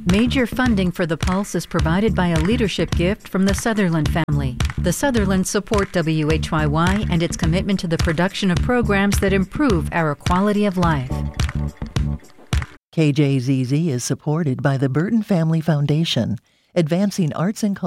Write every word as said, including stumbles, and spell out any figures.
Major funding for The Pulse is provided by a leadership gift from the Sutherland family. The Sutherlands support W H Y Y and its commitment to the production of programs that improve our quality of life. K J Z Z is supported by the Burton Family Foundation, advancing arts and culture.